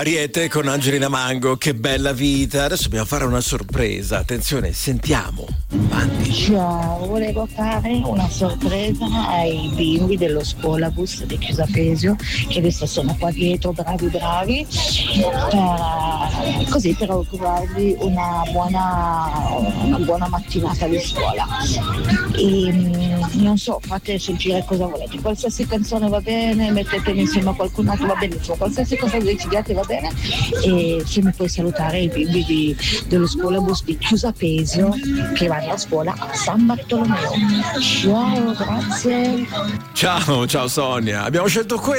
Ariete con Angelina Mango, che bella vita. Adesso dobbiamo fare una sorpresa. Attenzione, sentiamo. Avanti. Ciao, volevo fare una sorpresa ai bimbi dello scuolabus di Chiusapesio, che adesso sono qua dietro, bravi, così per augurarvi una buona mattinata di scuola. E, non so, fate sentire cosa volete, qualsiasi canzone va bene, mettetemi insieme a qualcun altro, va benissimo, qualsiasi cosa decidiate va bene. E se mi puoi salutare i bimbi dello scuolabus di Chiusapesio che vanno a scuola a San Bartolomeo. Ciao, grazie. Ciao Sonia. Abbiamo scelto